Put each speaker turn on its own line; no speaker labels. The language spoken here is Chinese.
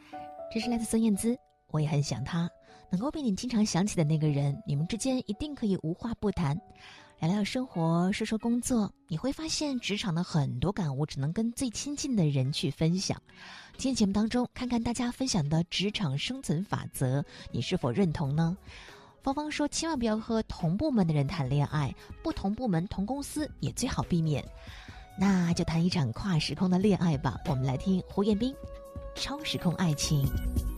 这是来自孙燕姿，我也很想他，能够被你经常想起的那个人，你们之间一定可以无话不谈，聊聊生活，说说工作，你会发现职场的很多感悟只能跟最亲近的人去分享。今天节目当中，看看大家分享的职场生存法则，你是否认同呢？芳芳说，千万不要和同部门的人谈恋爱，不同部门同公司也最好避免。那就谈一场跨时空的恋爱吧。我们来听胡彦斌《超时空爱情》。